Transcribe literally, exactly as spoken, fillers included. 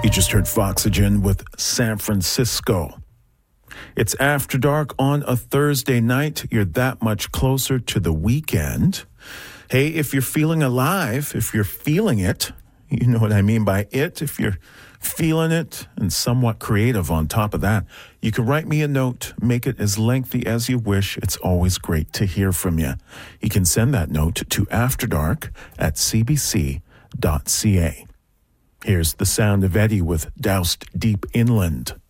You just heard Foxygen with San Francisco. It's After Dark on a Thursday night. You're that much closer to the weekend. Hey, if you're feeling alive, if you're feeling it, you know what I mean by it, if you're feeling it and somewhat creative on top of that, you can write me a note, make it as lengthy as you wish. It's always great to hear from you. You can send that note to afterdark at c b c dot c a. Here's the sound of Eddie with Doused Deep Inland.